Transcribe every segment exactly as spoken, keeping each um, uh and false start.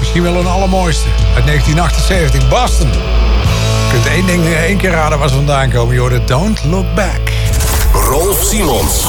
misschien wel een allermooiste. Uit negentien achtenzeventig, Boston. Je kunt één ding één keer raden waar ze vandaan komen. Je hoorde Don't Look Back. Rolf Simons.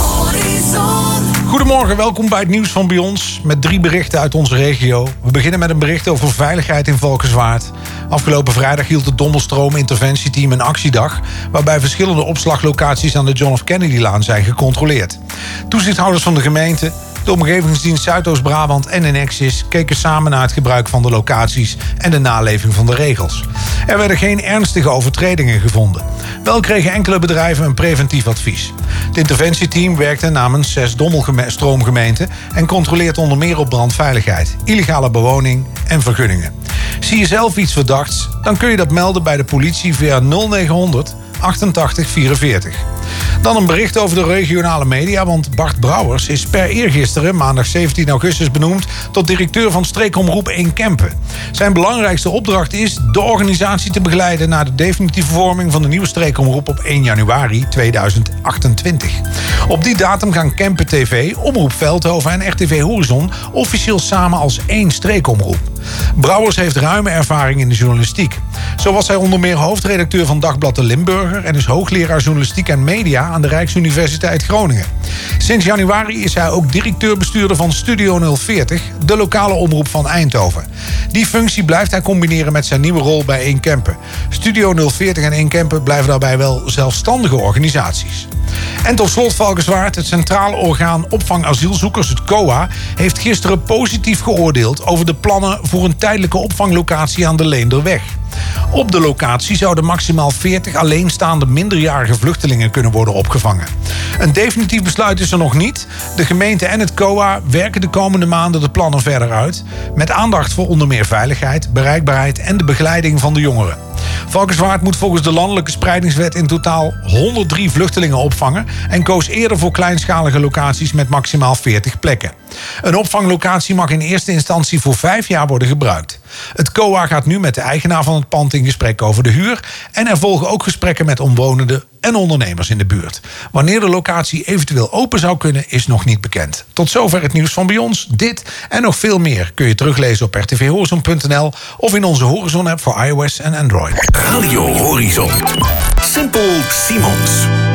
Goedemorgen, welkom bij het nieuws van bij ons. Met drie berichten uit onze regio. We beginnen met een bericht over veiligheid in Valkenswaard. Afgelopen vrijdag hield het Dommelstroom interventieteam een actiedag, waarbij verschillende opslaglocaties aan de John F. Kennedy-laan zijn gecontroleerd. Toezichthouders van de gemeente, de Omgevingsdienst Zuidoost-Brabant en Enexis keken samen naar het gebruik van de locaties en de naleving van de regels. Er werden geen ernstige overtredingen gevonden. Wel kregen enkele bedrijven een preventief advies. Het interventieteam werkte namens zes Dommelstroomgemeenten en controleert onder meer op brandveiligheid, illegale bewoning en vergunningen. Zie je zelf iets verdachts, dan kun je dat melden bij de politie via nul negenhonderd achtentachtig vierenveertig. Dan een bericht over de regionale media, want Bart Brouwers is per eergisteren, maandag zeventien augustus, benoemd tot directeur van streekomroep Eemkempen. Zijn belangrijkste opdracht is de organisatie te begeleiden naar de definitieve vorming van de nieuwe streekomroep op één januari tweeduizend achtentwintig. Op die datum gaan Kempen T V, Omroep Veldhoven en R T V Horizon officieel samen als één streekomroep. Brouwers heeft ruime ervaring in de journalistiek. Zo was hij onder meer hoofdredacteur van Dagblad de Limburger en is hoogleraar journalistiek en media aan de Rijksuniversiteit Groningen. Sinds januari is hij ook directeur-bestuurder van Studio nul veertig, de lokale omroep van Eindhoven. Die functie blijft hij combineren met zijn nieuwe rol bij Eemkempen. Studio nul veertig en Eemkempen blijven daarbij wel zelfstandige organisaties. En tot slot Valkenswaard, het Centraal Orgaan Opvang Asielzoekers, het C O A, heeft gisteren positief geoordeeld over de plannen voor een tijdelijke opvanglocatie aan de Leenderweg. Op de locatie zouden maximaal veertig alleenstaande minderjarige vluchtelingen kunnen worden opgevangen. Een definitief besluit is er nog niet. De gemeente en het C O A werken de komende maanden de plannen verder uit, met aandacht voor onder meer veiligheid, bereikbaarheid en de begeleiding van de jongeren. Valkenswaard moet volgens de landelijke spreidingswet in totaal honderddrie vluchtelingen opvangen en koos eerder voor kleinschalige locaties met maximaal veertig plekken. Een opvanglocatie mag in eerste instantie voor vijf jaar worden gebruikt. Het C O A gaat nu met de eigenaar van het pand in gesprek over de huur en er volgen ook gesprekken met omwonenden en ondernemers in de buurt. Wanneer de locatie eventueel open zou kunnen is nog niet bekend. Tot zover het nieuws van bij ons. Dit en nog veel meer kun je teruglezen op r t v horizon punt n l of in onze Horizon app voor iOS en Android. Radio Horizon. Simpel Simons.